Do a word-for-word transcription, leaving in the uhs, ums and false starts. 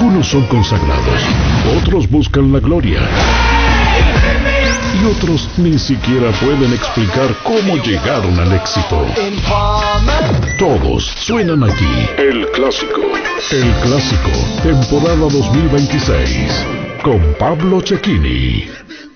Algunos son consagrados, otros buscan la gloria y otros ni siquiera pueden explicar cómo llegaron al éxito. Todos suenan aquí. El Clásico. El Clásico, temporada dos mil veintiséis, con Pablo Cecchini.